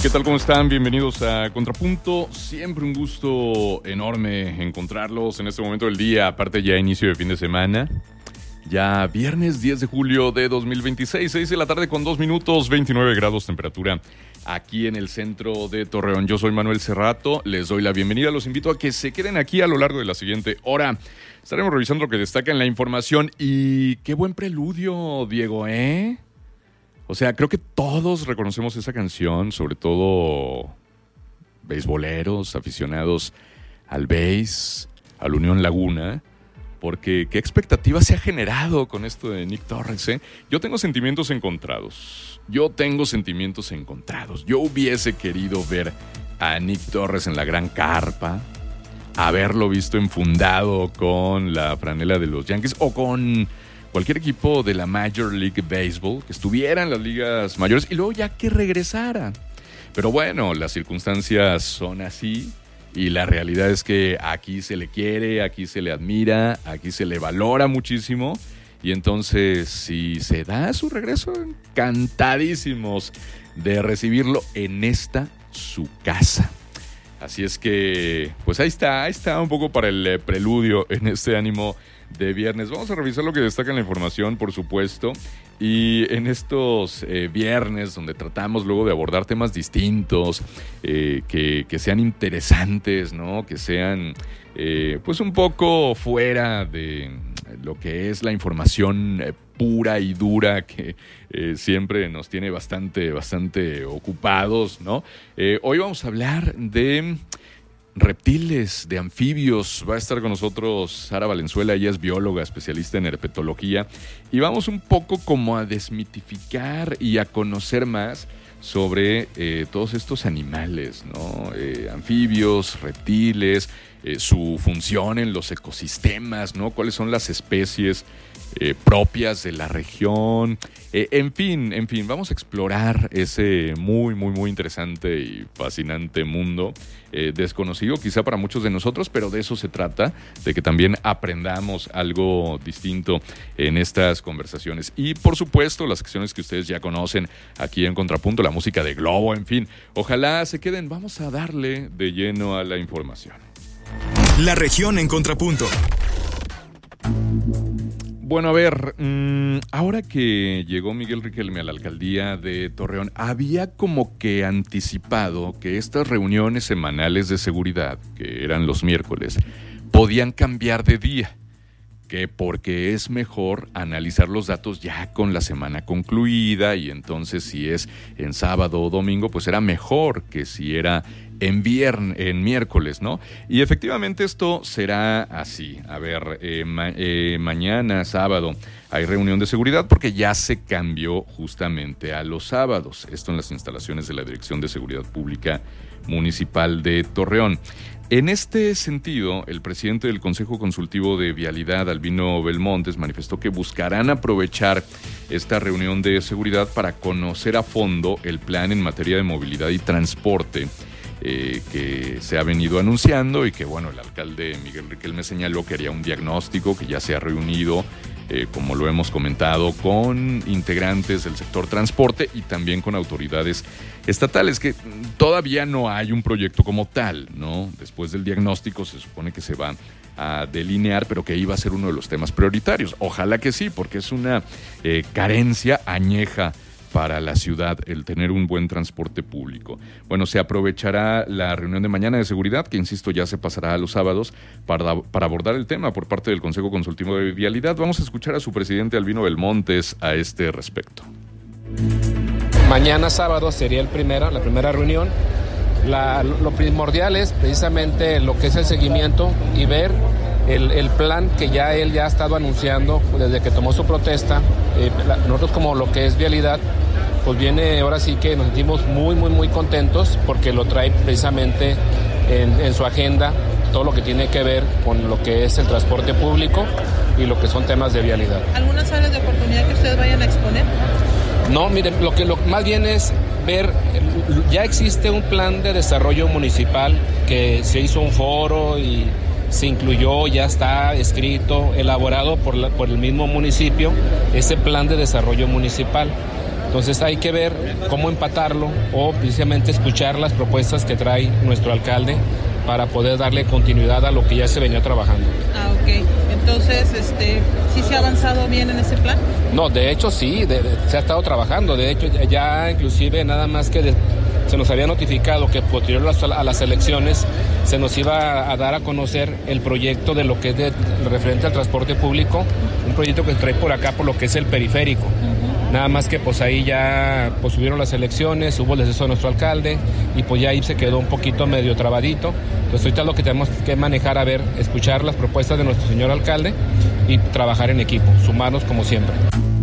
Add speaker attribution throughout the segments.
Speaker 1: ¿Qué tal? ¿Cómo están? Bienvenidos a Contrapunto. Siempre un gusto enorme encontrarlos en este momento del día. Aparte ya inicio de fin de semana. Ya viernes 10 de julio de 2026, 6 de la tarde con 2 minutos, 29 grados temperatura aquí en el centro de Torreón. Yo soy Manuel Cerrato, les doy la bienvenida. Los invito a que se queden aquí a lo largo de la siguiente hora. Estaremos revisando lo que destaca en la información. Y qué buen preludio, Diego, ¿eh? O sea, creo que todos reconocemos esa canción, sobre todo beisboleros, aficionados al béis, al Unión Laguna, porque qué expectativa se ha generado con esto de Nick Torres, ¿eh? Yo tengo sentimientos encontrados. Yo hubiese querido ver a Nick Torres en la gran carpa, haberlo visto enfundado con la franela de los Yankees o con cualquier equipo de la Major League Baseball que estuviera en las ligas mayores y luego ya que regresara. Pero bueno, las circunstancias son así y la realidad es que aquí se le quiere, aquí se le admira, aquí se le valora muchísimo. Y entonces, si se da su regreso, encantadísimos de recibirlo en esta su casa. Así es que, pues ahí está un poco para el preludio en este ánimo de viernes. Vamos a revisar lo que destaca en la información, por supuesto, y en estos viernes donde tratamos luego de abordar temas distintos, que sean interesantes, ¿no? Que sean pues un poco fuera de lo que es la información pura y dura que siempre nos tiene bastante ocupados, ¿no? Hoy vamos a hablar de reptiles, de anfibios. Va a estar con nosotros Sara Valenzuela, ella es bióloga, especialista en herpetología, y vamos un poco como a desmitificar y a conocer más sobre todos estos animales, ¿no? Anfibios, reptiles, su función en los ecosistemas, ¿no? Cuáles son las especies propias de la región. En fin, vamos a explorar ese muy interesante y fascinante mundo desconocido quizá para muchos de nosotros, pero de eso se trata, de que también aprendamos algo distinto en estas conversaciones. Y por supuesto, las secciones que ustedes ya conocen aquí en Contrapunto, la música de Globo, en fin. Ojalá se queden, vamos a darle de lleno a la información.
Speaker 2: La región en Contrapunto.
Speaker 1: Bueno, a ver, ahora que llegó Miguel Riquelme a la alcaldía de Torreón, había como que anticipado que estas reuniones semanales de seguridad, que eran los miércoles, podían cambiar de día, que porque es mejor analizar los datos ya con la semana concluida, y entonces si es en sábado o domingo, pues era mejor que si era en miércoles, ¿no? Y efectivamente esto será así. A ver, mañana, sábado, hay reunión de seguridad porque ya se cambió justamente a los sábados. Esto en las instalaciones de la Dirección de Seguridad Pública Municipal de Torreón. En este sentido, el presidente del Consejo Consultivo de Vialidad, Albino Belmontes, manifestó que buscarán aprovechar esta reunión de seguridad para conocer a fondo el plan en materia de movilidad y transporte que se ha venido anunciando y que, bueno, el alcalde Miguel Riquelme señaló que haría un diagnóstico que ya se ha reunido, como lo hemos comentado, con integrantes del sector transporte y también con autoridades estatales, que todavía no hay un proyecto como tal, ¿no? Después del diagnóstico se supone que se va a delinear, pero que iba a ser uno de los temas prioritarios. Ojalá que sí, porque es una carencia añeja para la ciudad el tener un buen transporte público. Bueno, se aprovechará la reunión de mañana de seguridad, que insisto ya se pasará a los sábados, para abordar el tema por parte del Consejo Consultivo de Vialidad. Vamos a escuchar a su presidente Albino Belmontes a este respecto.
Speaker 3: Mañana sábado sería la primera reunión. Lo primordial es precisamente lo que es el seguimiento y ver el plan que él ya ha estado anunciando desde que tomó su protesta. Nosotros, como lo que es Vialidad, pues viene, ahora sí que nos sentimos muy contentos porque lo trae precisamente en su agenda todo lo que tiene que ver con lo que es el transporte público y lo que son temas de vialidad.
Speaker 4: ¿Algunas áreas de oportunidad que ustedes vayan a exponer?
Speaker 3: No, miren, lo más bien es ver, ya existe un plan de desarrollo municipal que se hizo un foro y se incluyó, ya está escrito, elaborado por el mismo municipio, ese plan de desarrollo municipal. Entonces hay que ver cómo empatarlo o precisamente escuchar las propuestas que trae nuestro alcalde para poder darle continuidad a lo que ya se venía trabajando.
Speaker 4: Ok. Entonces, ¿sí se ha avanzado bien en ese plan?
Speaker 3: No, de hecho sí, se ha estado trabajando. De hecho, ya inclusive nada más que se nos había notificado que posterior a las elecciones se nos iba a dar a conocer el proyecto de lo que es referente al transporte público, un proyecto que se trae por acá por lo que es el periférico. Nada más que pues ahí ya pues subieron las elecciones, hubo el deceso de nuestro alcalde y pues ya ahí se quedó un poquito medio trabadito. Entonces ahorita lo que tenemos que manejar, escuchar las propuestas de nuestro señor alcalde y trabajar en equipo, sumarnos como siempre.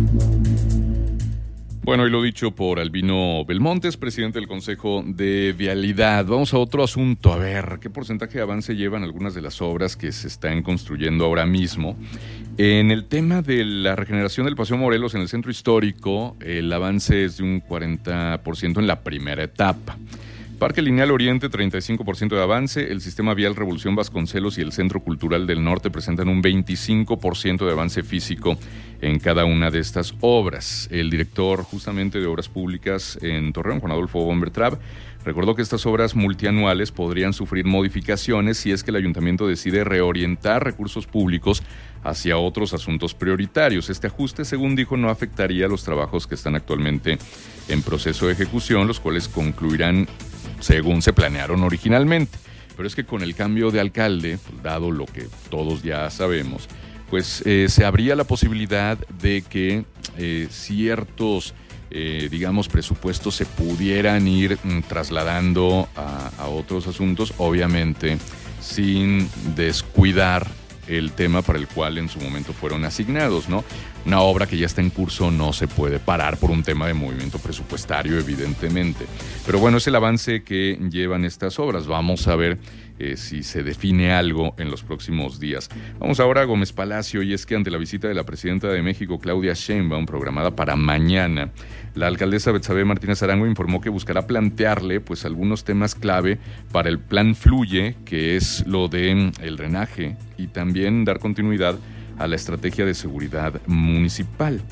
Speaker 1: Bueno, y lo dicho por Albino Belmontes, presidente del Consejo de Vialidad. Vamos a otro asunto. A ver, ¿qué porcentaje de avance llevan algunas de las obras que se están construyendo ahora mismo? En el tema de la regeneración del Paseo Morelos en el centro histórico, el avance es de un 40% en la primera etapa. Parque Lineal Oriente, 35% de avance. El Sistema Vial Revolución Vasconcelos y el Centro Cultural del Norte presentan un 25% de avance físico en cada una de estas obras. El director justamente de Obras Públicas en Torreón, Juan Adolfo Bombertrab, recordó que estas obras multianuales podrían sufrir modificaciones si es que el ayuntamiento decide reorientar recursos públicos hacia otros asuntos prioritarios. Este ajuste, según dijo, no afectaría los trabajos que están actualmente en proceso de ejecución, los cuales concluirán según se planearon originalmente. Pero es que con el cambio de alcalde, pues, dado lo que todos ya sabemos, pues se abría la posibilidad de que ciertos, digamos, presupuestos se pudieran ir trasladando a otros asuntos, obviamente sin descuidar el tema para el cual en su momento fueron asignados, ¿no? Una obra que ya está en curso no se puede parar por un tema de movimiento presupuestario, evidentemente. Pero bueno, es el avance que llevan estas obras. Vamos a ver si se define algo en los próximos días. Vamos ahora a Gómez Palacio, y es que ante la visita de la presidenta de México, Claudia Sheinbaum, programada para mañana, la alcaldesa Betsabe Martínez Arango informó que buscará plantearle pues algunos temas clave para el plan Fluye, que es lo de el drenaje, y también dar continuidad a la estrategia de seguridad municipal.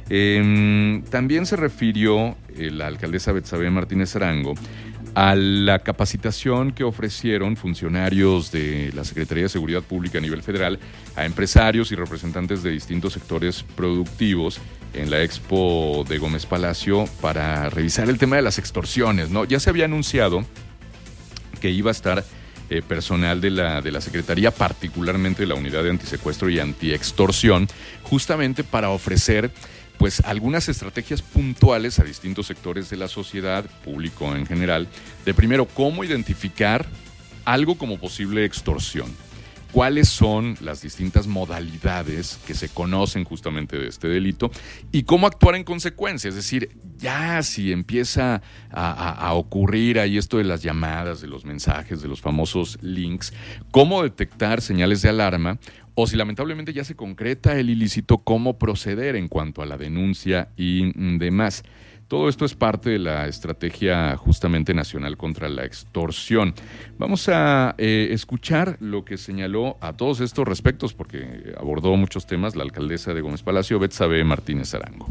Speaker 1: También se refirió la alcaldesa Betsabe Martínez Arango a la capacitación que ofrecieron funcionarios de la Secretaría de Seguridad Pública a nivel federal a empresarios y representantes de distintos sectores productivos en la Expo de Gómez Palacio para revisar el tema de las extorsiones, ¿no? Ya se había anunciado que iba a estar personal de la Secretaría, particularmente de la Unidad de Antisecuestro y Antiextorsión, justamente para ofrecer pues algunas estrategias puntuales a distintos sectores de la sociedad, público en general, de primero, cómo identificar algo como posible extorsión, cuáles son las distintas modalidades que se conocen justamente de este delito y cómo actuar en consecuencia. Es decir, ya si empieza a ocurrir ahí esto de las llamadas, de los mensajes, de los famosos links, cómo detectar señales de alarma, o si lamentablemente ya se concreta el ilícito, cómo proceder en cuanto a la denuncia y demás. Todo esto es parte de la estrategia justamente nacional contra la extorsión. Vamos a escuchar lo que señaló a todos estos respectos, porque abordó muchos temas la alcaldesa de Gómez Palacio, Betsabe Martínez Arango.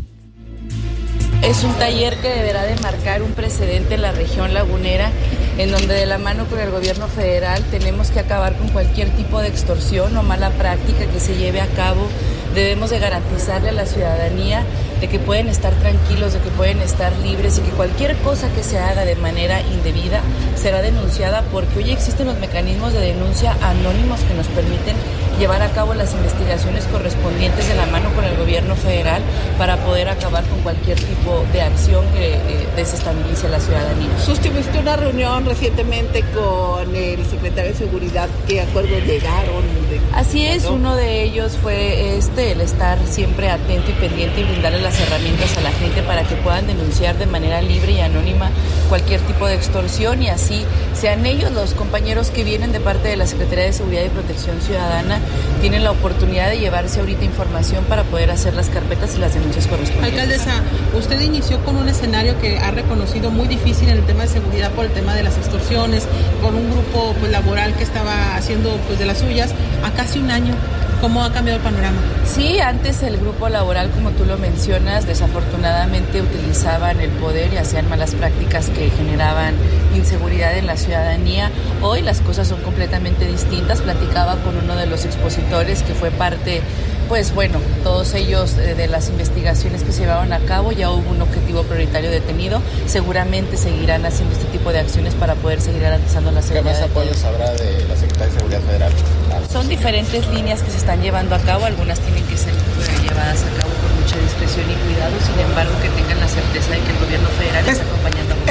Speaker 5: Es un taller que deberá de marcar un precedente en la región lagunera, en donde de la mano con el gobierno federal tenemos que acabar con cualquier tipo de extorsión o mala práctica que se lleve a cabo. Debemos de garantizarle a la ciudadanía de que pueden estar tranquilos, de que pueden estar libres y que cualquier cosa que se haga de manera indebida será denunciada, porque hoy existen los mecanismos de denuncia anónimos que nos permiten llevar a cabo las investigaciones correspondientes de la mano con el gobierno federal para poder acabar con cualquier tipo de acción que desestabilice a la ciudadanía.
Speaker 6: Tuviste una reunión recientemente con el secretario de Seguridad. ¿Qué acuerdos llegaron?
Speaker 5: Así es, uno de ellos fue el estar siempre atento y pendiente y brindarle las herramientas a la gente para que puedan denunciar de manera libre y anónima cualquier tipo de extorsión, y así sean ellos, los compañeros que vienen de parte de la Secretaría de Seguridad y Protección Ciudadana, tienen la oportunidad de llevarse ahorita información para poder hacer las carpetas y las denuncias correspondientes.
Speaker 4: Alcaldesa, usted inició con un escenario que ha reconocido muy difícil en el tema de seguridad por el tema de las extorsiones, con un grupo pues laboral que estaba haciendo pues de las suyas. A casi un año ¿Cómo ha cambiado el panorama?
Speaker 5: Sí, antes el grupo laboral, como tú lo mencionas, desafortunadamente utilizaban el poder y hacían malas prácticas que generaban inseguridad en la ciudadanía. Hoy las cosas son completamente distintas. Platicaba con uno de los expositores que fue parte, pues bueno, todos ellos de las investigaciones que se llevaron a cabo. Ya hubo un objetivo prioritario detenido. Seguramente seguirán haciendo este tipo de acciones para poder seguir garantizando la seguridad.
Speaker 7: ¿Qué más apoyos habrá de la Secretaría de Seguridad Federal?
Speaker 5: Son diferentes líneas que se están llevando a cabo. Algunas tienen que ser llevadas a cabo con mucha discreción y cuidado. Sin embargo, que tengan la certeza de que el gobierno federal está acompañando a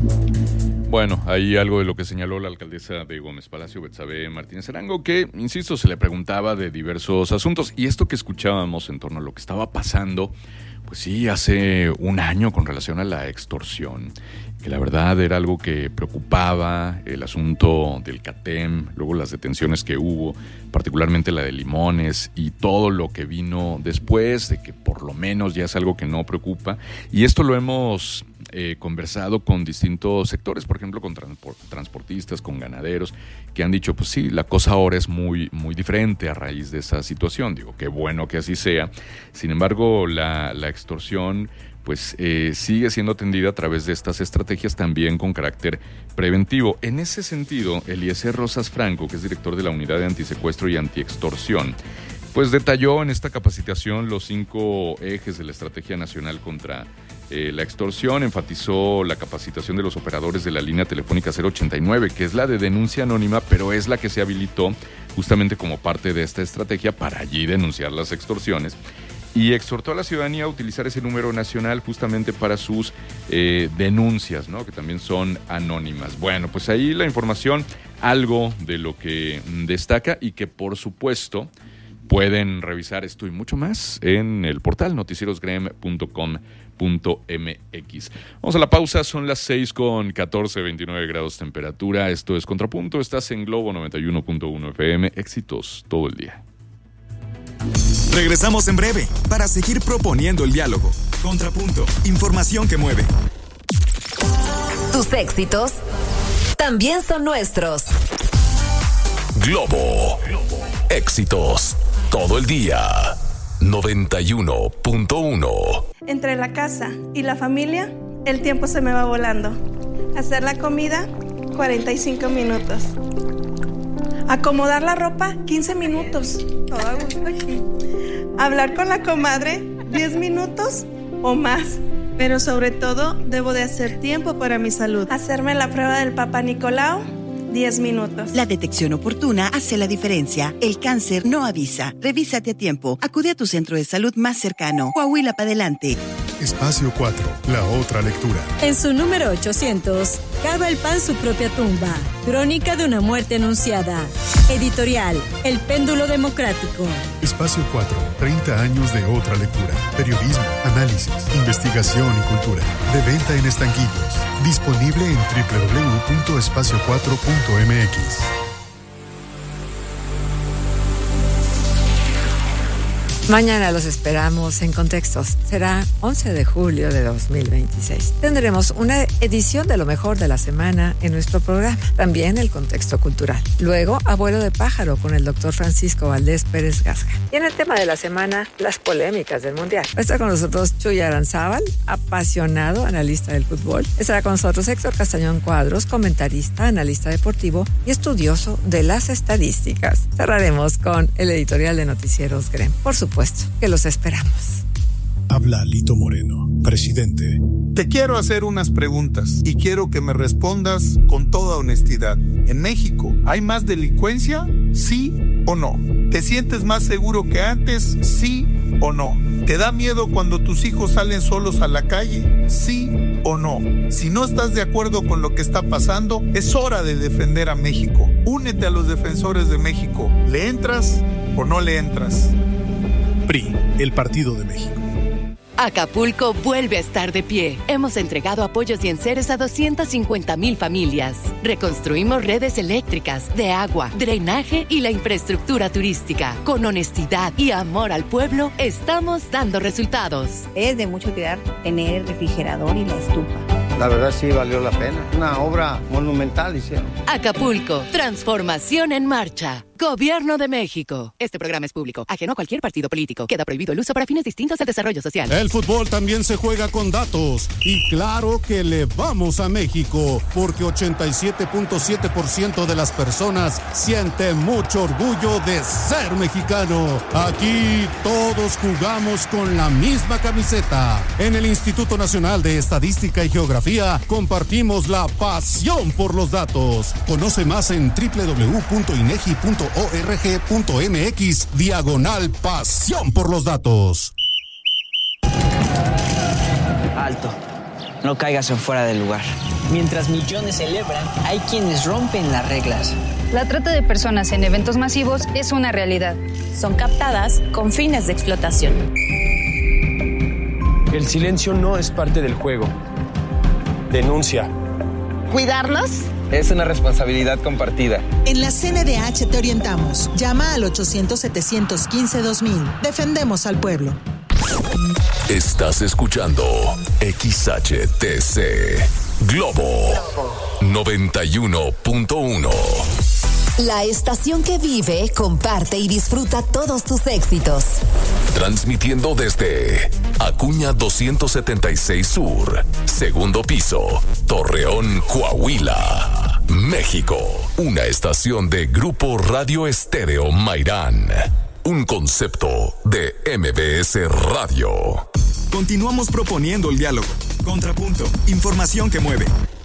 Speaker 5: los...
Speaker 1: Bueno, ahí algo de lo que señaló la alcaldesa de Gómez Palacio, Betsabe Martínez Arango, que, insisto, se le preguntaba de diversos asuntos. Y esto que escuchábamos en torno a lo que estaba pasando, pues sí, hace un año con relación a la extorsión, que la verdad era algo que preocupaba, el asunto del CATEM, luego las detenciones que hubo, particularmente la de Limones y todo lo que vino después, de que por lo menos ya es algo que no preocupa. Y esto lo hemos conversado con distintos sectores, por ejemplo con transportistas, con ganaderos, que han dicho, pues sí, la cosa ahora es muy, muy diferente a raíz de esa situación. Digo, qué bueno que así sea. Sin embargo, la extorsión pues sigue siendo atendida a través de estas estrategias también con carácter preventivo. En ese sentido, Eliezer Rosas Franco, que es director de la Unidad de Antisecuestro y Antiextorsión, pues detalló en esta capacitación los 5 ejes de la Estrategia Nacional contra la extorsión. Enfatizó la capacitación de los operadores de la línea telefónica 089, que es la de denuncia anónima, pero es la que se habilitó justamente como parte de esta estrategia para allí denunciar las extorsiones. Y exhortó a la ciudadanía a utilizar ese número nacional justamente para sus denuncias, ¿no? Que también son anónimas. Bueno, pues ahí la información, algo de lo que destaca y que por supuesto pueden revisar esto y mucho más en el portal noticierosgrem.com.mx. Vamos a la pausa, son las 6:14, 29 grados temperatura. Esto es Contrapunto, estás en Globo 91.1 FM, éxitos todo el día.
Speaker 2: Regresamos en breve para seguir proponiendo el diálogo. Contrapunto, información que mueve.
Speaker 8: Tus éxitos también son nuestros.
Speaker 9: Globo. Éxitos todo el día. 91.1.
Speaker 10: Entre la casa y la familia, el tiempo se me va volando. Hacer la comida, 45 minutos. Acomodar la ropa, 15 minutos. Todo a gusto aquí. Hablar con la comadre, 10 minutos o más. Pero sobre todo, debo de hacer tiempo para mi salud. Hacerme la prueba del Papa Nicolau, 10 minutos.
Speaker 11: La detección oportuna hace la diferencia. El cáncer no avisa. Revísate a tiempo. Acude a tu centro de salud más cercano. Coahuila para adelante.
Speaker 12: Espacio 4, la otra lectura.
Speaker 13: En su número 800, cava el pan su propia tumba. Crónica de una muerte anunciada. Editorial, El péndulo democrático.
Speaker 12: Espacio 4, 30 años de otra lectura. Periodismo, análisis, investigación y cultura. De venta en estanquillos. Disponible en www.espacio4.mx.
Speaker 14: Mañana los esperamos en Contextos. Será 11 de julio de 2026. Tendremos una edición de lo mejor de la semana en nuestro programa. También el contexto cultural. Luego, Abuelo de Pájaro con el doctor Francisco Valdés Pérez Gasca. Y en el tema de la semana, las polémicas del Mundial. Está con nosotros Chuy Aranzábal, apasionado analista del fútbol. Estará con nosotros Héctor Castañón Cuadros, comentarista, analista deportivo y estudioso de las estadísticas. Cerraremos con el editorial de Noticieros Grem. Por supuesto que los esperamos.
Speaker 12: Habla Lito Moreno, presidente.
Speaker 15: Te quiero hacer unas preguntas y quiero que me respondas con toda honestidad. ¿En México hay más delincuencia? ¿Sí o no? ¿Te sientes más seguro que antes? ¿Sí o no? ¿Te da miedo cuando tus hijos salen solos a la calle? ¿Sí o no? Si no estás de acuerdo con lo que está pasando, es hora de defender a México. Únete a los defensores de México. ¿Le entras o no le entras?
Speaker 12: PRI, el Partido de México.
Speaker 16: Acapulco vuelve a estar de pie. Hemos entregado apoyos y enseres a 250,000 familias. Reconstruimos redes eléctricas, de agua, drenaje y la infraestructura turística. Con honestidad y amor al pueblo, estamos dando resultados.
Speaker 17: Es de mucha utilidad tener el refrigerador y la estufa.
Speaker 18: La verdad sí valió la pena. Una obra monumental hicieron.
Speaker 16: Acapulco, transformación en marcha. Gobierno de México. Este programa es público, ajeno a cualquier partido político. Queda prohibido el uso para fines distintos al desarrollo social.
Speaker 18: El fútbol también se juega con datos. Y claro que le vamos a México, porque 87.7% de las personas sienten mucho orgullo de ser mexicano. Aquí todos jugamos con la misma camiseta. En el Instituto Nacional de Estadística y Geografía compartimos la pasión por los datos. Conoce más en www.inegi.org.mx/pasión por los datos.
Speaker 19: Alto, no caigas en fuera del lugar. Mientras millones celebran, hay quienes rompen las reglas.
Speaker 20: La trata de personas en eventos masivos es una realidad.
Speaker 21: Son captadas con fines de explotación.
Speaker 22: El silencio no es parte del juego. Denuncia.
Speaker 23: ¿Cuidarnos?
Speaker 24: Es una responsabilidad compartida.
Speaker 25: En la CNDH te orientamos. Llama al 800-715-2000. Defendemos al pueblo.
Speaker 9: Estás escuchando XHTC Globo 91.1.
Speaker 8: La estación que vive, comparte y disfruta todos tus éxitos.
Speaker 9: Transmitiendo desde Acuña 276 Sur, segundo piso, Torreón, Coahuila, México. Una estación de Grupo Radio Estéreo Mairán. Un concepto de MBS Radio.
Speaker 2: Continuamos proponiendo el diálogo. Contrapunto. Información que mueve.